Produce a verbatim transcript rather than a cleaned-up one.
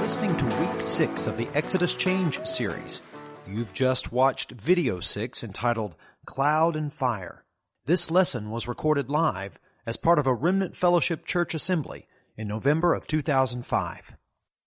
listening to week six of the Exodus Change series. You've just watched video six entitled Cloud and Fire. This lesson was recorded live as part of a Remnant Fellowship Church Assembly in November of two thousand five.